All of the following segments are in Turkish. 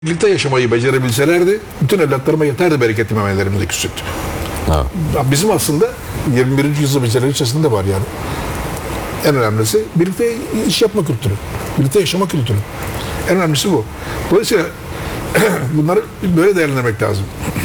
Birlikte yaşamayı becerebilselerdi bütün evlatlarıma yeterdi bereketli memelerimdeki süt. Evet. Bizim aslında 21. yüzyıl becerileri içerisinde de var yani. En önemlisi birlikte iş yapma kültürü. Birlikte yaşama kültürü. En önemlisi bu. Dolayısıyla bunları böyle değerlendirmek lazım.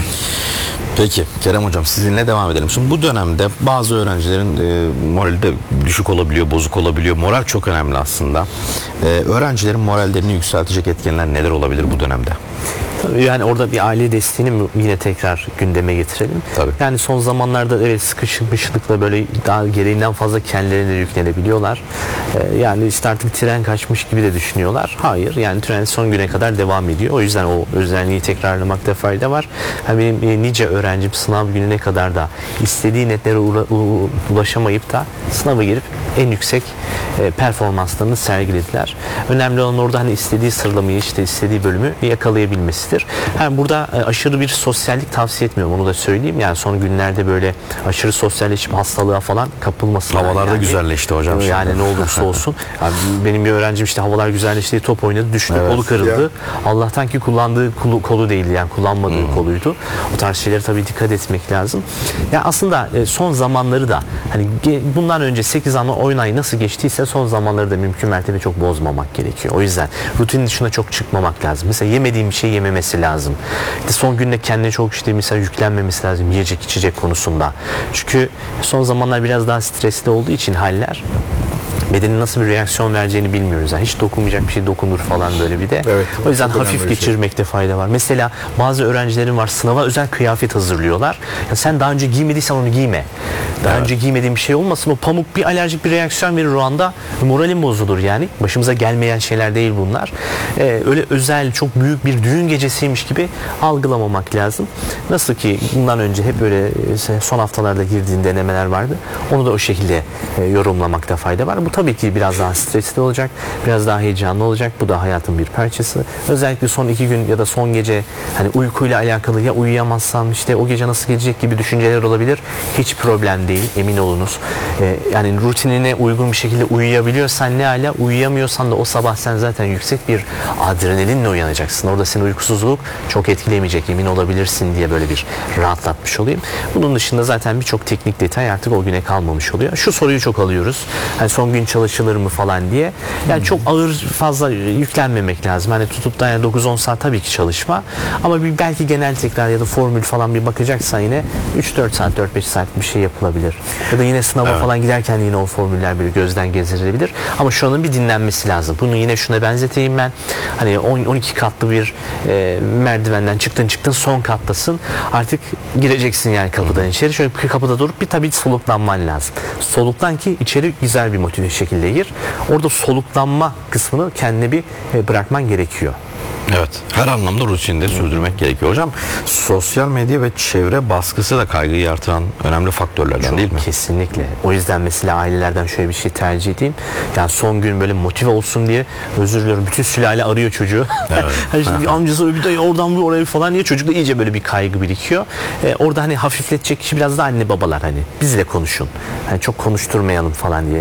Peki Kerem Hocam, sizinle devam edelim. Şimdi bu dönemde bazı öğrencilerin morali de düşük olabiliyor, bozuk olabiliyor. Moral çok önemli aslında. Öğrencilerin morallerini yükseltecek etkenler neler olabilir bu dönemde? Yani orada bir aile desteğini yine tekrar gündeme getirelim. Tabii. Yani son zamanlarda evet sıkışıklıkla böyle daha gereğinden fazla kendilerine yüklenebiliyorlar. Yani işte artık tren kaçmış gibi de düşünüyorlar. Hayır, yani tren son güne kadar devam ediyor. O yüzden o özelliği tekrarlamakta fayda var. Yani benim nice öğrencim sınav gününe kadar da istediği netlere ulaşamayıp da sınava girip en yüksek performanslarını sergilediler. Önemli olan orada hani istediği sıralamayı, işte istediği bölümü yakalayabilmesidir. Yani burada aşırı bir sosyallik tavsiye etmiyorum, onu da söyleyeyim. Yani son günlerde böyle aşırı sosyalleşip hastalığa falan kapılmasın. Havalar da yani güzelleşti hocam. Yani ne olursa olsun. Yani benim bir öğrencim işte havalar güzelleşti diye top oynadı, düştü, Evet. kolu kırıldı. Allah'tan ki kullandığı kolu değildi, yani kullanmadığı koluydu. O tarz şeylere tabii dikkat etmek lazım. Yani aslında son zamanları da hani bundan önce 8 ana oyun ayı nasıl geçtiyse son zamanları da mümkün mertebe çok bozmamak gerekiyor. O yüzden rutinin dışına çok çıkmamak lazım. Mesela yemediğim bir şey yememesi lazım. İşte son günde kendine çok işte mesela yüklenmemesi lazım yiyecek içecek konusunda. Çünkü son zamanlar biraz daha stresli olduğu için haller, bedenin nasıl bir reaksiyon vereceğini bilmiyoruz. Yani hiç dokunmayacak bir şey dokunur falan böyle bir de. Evet, o yüzden çok hafif önemli bir şey. geçirmekte fayda var. Mesela bazı öğrencilerin var, sınava özel kıyafet hazırlıyorlar. Ya sen daha önce giymediysen onu giyme. Daha önce giymediğin bir şey olmasın. O pamuk bir alerjik bir reaksiyon verir o anda. Moralin bozulur yani. Başımıza gelmeyen şeyler değil bunlar. Öyle özel, çok büyük bir düğün gecesiymiş gibi algılamamak lazım. Nasıl ki bundan önce hep böyle son haftalarda girdiğin denemeler vardı. Onu da o şekilde yorumlamakta fayda var. Bu tabii ki biraz daha stresli olacak. Biraz daha heyecanlı olacak. Bu da hayatın bir parçası. Özellikle son 2 gün ya da son gece hani uykuyla alakalı, ya uyuyamazsam işte o gece nasıl gelecek gibi düşünceler olabilir. Hiç problem değil. Emin olunuz. Yani rutinine uygun bir şekilde uyuyabiliyorsan ne ala, uyuyamıyorsan da o sabah sen zaten yüksek bir adrenalinle uyanacaksın. Orada seni uykusuzluk çok etkilemeyecek, emin olabilirsin diye böyle bir rahatlatmış olayım. Bunun dışında zaten birçok teknik detay artık o güne kalmamış oluyor. Şu soruyu çok alıyoruz. Yani son gün çalışılır mı falan diye. Yani çok ağır, fazla yüklenmemek lazım. Hani tutup da yani 9-10 saat tabii ki çalışma. Ama bir belki genel tekrar ya da formül falan bir bakacaksan yine 3-4 saat, 4-5 saat bir şey yapılabilir. Ya da yine sınava falan giderken yine o formüller böyle gözden gezdirilebilir. Ama şu anın bir dinlenmesi lazım. Bunu yine şuna benzeteyim ben. Hani 12 katlı bir merdivenden çıktın son kattasın. Artık gireceksin yani kapıdan içeri. Şöyle bir kapıda durup bir tabii soluklanman lazım. Soluklan ki içeri güzel bir motive şekilde gir. Orada soluklanma kısmını kendine bir bırakman gerekiyor. Evet, her anlamda rutinde sürdürmek gerekiyor. Hocam, sosyal medya ve çevre baskısı da kaygıyı artıran önemli faktörlerden değil mi? Kesinlikle. O yüzden mesela ailelerden şöyle bir şey tercih edeyim. Yani son gün böyle motive olsun diye, özür diliyorum, bütün sülale arıyor çocuğu. Evet. Hani işte bir amcası bir dayı oradan bir oraya falan diye çocukta iyice böyle bir kaygı birikiyor. Orada hani hafifletecek kişi biraz da anne babalar, hani bizle konuşun. Hani çok konuşturmayalım falan diye.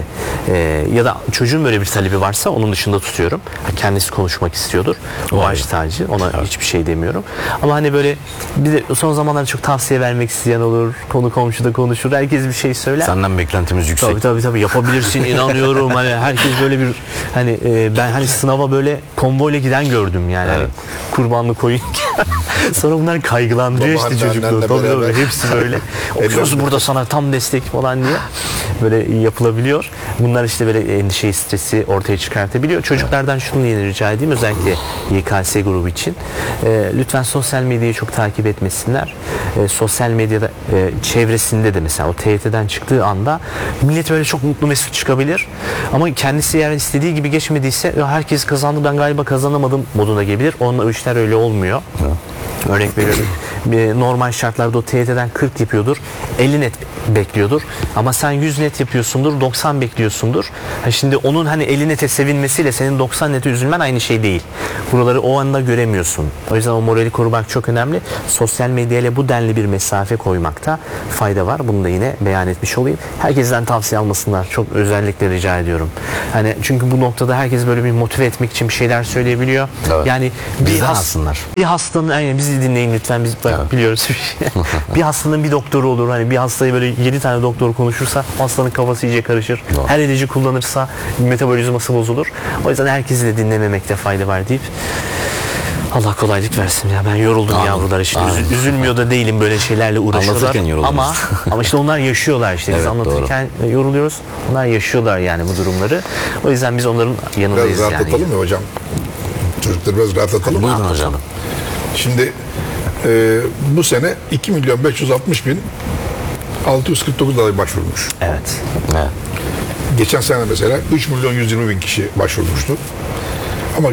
Ya da çocuğun böyle bir talebi varsa onun dışında tutuyorum. Kendisi konuşmak istiyordur. O baş tacı. Ona hiçbir şey demiyorum. Ama hani böyle bir de son zamanlarda çok tavsiye vermek isteyen olur. Konu komşuda konuşur. Herkes bir şey söyler. Senden beklentimiz yüksek. Tabii yapabilirsin, inanıyorum. Hani herkes böyle bir hani ben hani sınava böyle konvoyla giden gördüm yani. Evet. Hani kurbanlı koyun. Sonra bunlar kaygılandırıyor işte çocukları. Tabii hepsi böyle. Okuyoruz burada sana tam destek falan diye. Böyle yapılabiliyor. Bunlar işte böyle endişeyi, stresi ortaya çıkartabiliyor. Çocuklardan şunu yine rica edeyim. Özellikle YKS grubu için. Lütfen sosyal medyayı çok takip etmesinler. Sosyal medyada çevresinde de mesela o TYT'den çıktığı anda millet böyle çok mutlu mesut çıkabilir. Ama kendisi eğer istediği gibi geçmediyse herkes kazandı, ben galiba kazanamadım moduna gelebilir. Onunla o işler öyle olmuyor. Örnek veriyorum. Normal şartlarda o TYT'den 40 yapıyordur. 50 net bekliyordur. Ama sen 100 net yapıyorsundur. 90 bekliyorsundur. Şimdi onun hani 50 nete sevinmesiyle senin 90 nete üzülmen aynı şey değil. Buraları o anda göremiyorsun. O yüzden o morali korumak çok önemli. Sosyal medyayla bu denli bir mesafe koymakta fayda var. Bunu da yine beyan etmiş olayım. Herkesten tavsiye almasınlar. Çok özellikle rica ediyorum. Hani çünkü bu noktada herkes böyle bir motive etmek için bir şeyler söyleyebiliyor. Evet. Yani Bizden alsınlar. bir hastanın, yani bizi dinleyin lütfen, biz biliyoruz. Bir hastanın bir doktoru olur. Hani bir hastayı böyle 7 tane doktor konuşursa hastanın kafası iyice karışır. Doğru. Her ilacı kullanırsa metabolizması bozulur. O yüzden herkesi de dinlememekte fayda var deyip Allah kolaylık versin ya. Ben yoruldum Amin. yavrular işte. Amin. Üzülmüyor da değilim, böyle şeylerle uğraşıyorlar. Anlatırken yoruldunuz. Ama işte onlar yaşıyorlar işte. Biz Evet, anlatırken yoruluyoruz. Onlar yaşıyorlar yani bu durumları. O yüzden biz onların yanındayız Biraz yani. rahatlatalım mı hocam? Çocukları biraz rahatlatalım. Buyurun hocam. Şimdi bu sene 2.560.649 aday başvurmuş. Evet. Evet. Geçen sene mesela 3.120.000 kişi başvurmuştu. Ama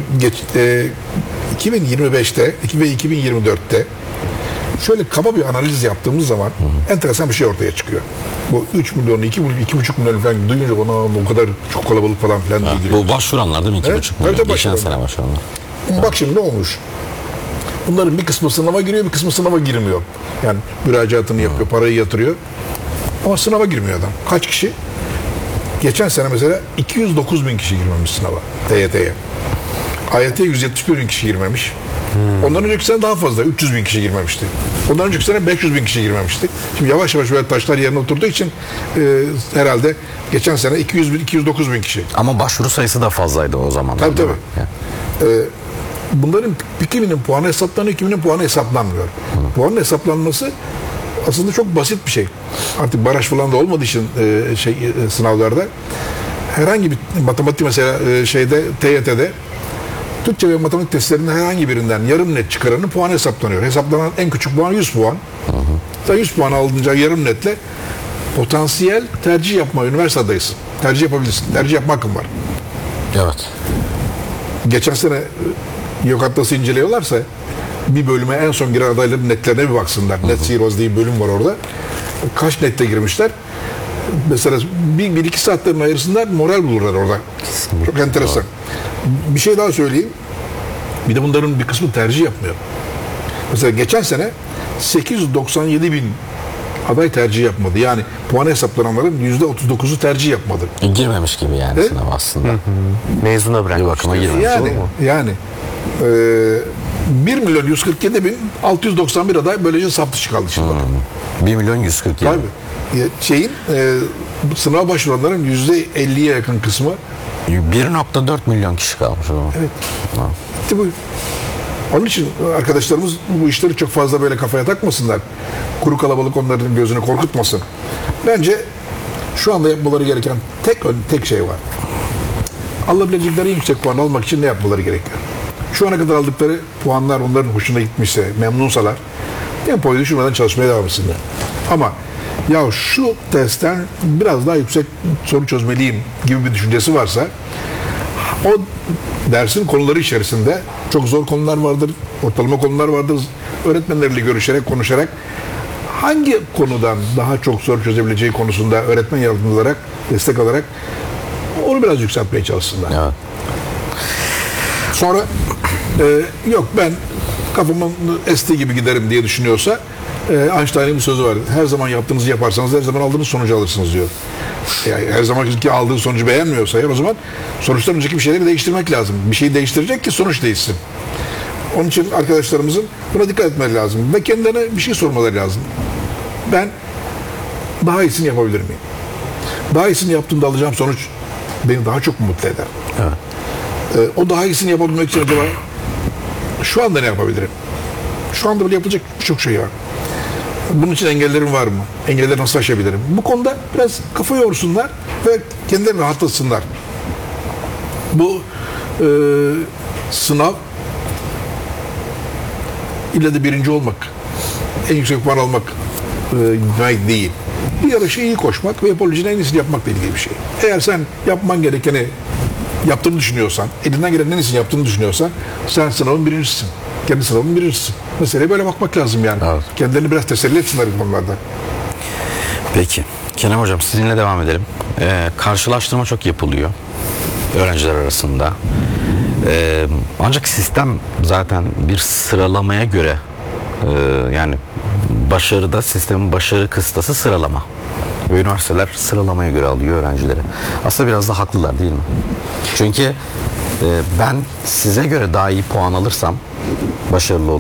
2025'te ve 2024'te şöyle kaba bir analiz yaptığımız zaman enteresan bir şey ortaya çıkıyor. Bu 3 milyonu, 2,5 milyon falan duyunca bana o kadar çok kalabalık falan filan değil. Bu başvuranlar değil mi? 2,5 Evet, milyon. tabii Geçen başvuranlar. sene başvuranlar. Bak şimdi ne olmuş? Bunların bir kısmı sınava giriyor, bir kısmı sınava girmiyor. Yani müracaatını yapıyor, parayı yatırıyor. Ama sınava girmiyor adam. Kaç kişi? Geçen sene mesela 209.000 kişi girmemiş sınava, TYT'ye. AYT'ye 171.000 kişi girmemiş. Ondan önceki sene daha fazla, 300.000 kişi girmemişti. Ondan önceki sene 500.000 kişi girmemişti. Şimdi yavaş yavaş böyle taşlar yerine oturduğu için herhalde geçen sene 209.000 kişi. Ama başvuru sayısı da fazlaydı o zaman. Tabii, değil mi? tabii. Yani. Bunların kiminin puanı hesaplanıyor, kiminin puanı hesaplanmıyor. Puanın hesaplanması aslında çok basit bir şey. Artık baraj falan da olmadığı için sınavlarda herhangi bir matematik mesela TYT'de Türkçe ve matematik testlerinden herhangi birinden yarım net çıkaranın puanı hesaplanıyor. Hesaplanan en küçük puan 100 puan. Sen 100 puan alınca yarım netle potansiyel tercih yapma üniversite adayısın. Tercih yapabilirsin. Tercih yapma hakkın var. Evet. Geçen sene yok hattası inceliyorlarsa bir bölüme en son giren adayların netlerine bir baksınlar. Net Zeros diye bir bölüm var orada. Kaç nette girmişler? Mesela bir iki saatlerini ayırsınlar, moral bulurlar orada. Çok enteresan. Bir şey daha söyleyeyim. Bir de bunların bir kısmı tercih yapmıyor. Mesela geçen sene 897.000 aday tercih yapmadı. Yani puan hesaplananların %39'u tercih yapmadı. Girmemiş gibi yani Evet. sınav aslında. Mezuna bırakmış. Bir bakıma girmemiş. Yani 1.147.691 aday böylece saf dışı kaldı şimdi. 1.147.000. Tabii. Sınava başvuranların %50'ye yakın kısmı 1.4 milyon kişi kalmış o zaman. evet. Bitti bu. Onun için arkadaşlarımız bu işleri çok fazla böyle kafaya takmasınlar. Kuru kalabalık onların gözünü korkutmasın. Bence şu anda yapmaları gereken tek şey var. Alabilecekleri en yüksek puan almak için ne yapmaları gerekiyor? Şu ana kadar aldıkları puanlar onların hoşuna gitmişse, memnunsalar tempoyu düşürmeden çalışmaya devam etsinler. Ama ya şu testten biraz daha yüksek soru çözmeliyim gibi bir düşüncesi varsa o dersin konuları içerisinde çok zor konular vardır, ortalama konular vardır. Öğretmenleriyle görüşerek, konuşarak hangi konudan daha çok soru çözebileceği konusunda öğretmen yardımcı olarak, destek alarak onu biraz yükseltmeye çalışsınlar. Evet. Sonra yok ben kafamın estiği gibi giderim diye düşünüyorsa Einstein'ın bir sözü var. Her zaman yaptığınızı yaparsanız her zaman aldığınız sonucu alırsınız diyor. Yani her zamanki aldığı sonucu beğenmiyorsa o zaman sonuçtan önceki bir şeyleri değiştirmek lazım. Bir şeyi değiştirecek ki sonuç değişsin. Onun için arkadaşlarımızın buna dikkat etmeleri lazım. Ve kendilerine bir şey sormaları lazım. Ben daha iyisini yapabilir miyim? Daha iyisini yaptığımda alacağım sonuç beni daha çok mutlu eder. Evet. O daha iyisini yapabilmek için acaba şu anda ne yapabilirim? Şu anda bile yapılacak birçok şey var. Bunun için engellerim var mı? Engelleri nasıl aşabilirim? Bu konuda biraz kafa yorsunlar ve kendilerini rahatlatsınlar. Bu sınav ille de birinci olmak, en yüksek puan almak demek değil. Bir yarışı iyi koşmak ve yapabileceğin en iyisini yapmakla ilgili bir şey. Eğer sen yapman gerekeni yaptığını düşünüyorsan, elinden gelen en iyisini yaptığını düşünüyorsan sen sınavın birincisin. Kendi sınavın birincisi. Meseleye böyle bakmak lazım yani. Evet. Kendilerini biraz teselli etsinler bu konularda. Peki. Kerem Hocam sizinle devam edelim. Karşılaştırma çok yapılıyor öğrenciler arasında. Ancak sistem zaten bir sıralamaya göre yani başarıda sistemin başarı kıstası sıralama. Ve üniversiteler sıralamaya göre alıyor öğrencileri. Aslında biraz da haklılar değil mi? Çünkü ben size göre daha iyi puan alırsam başarılı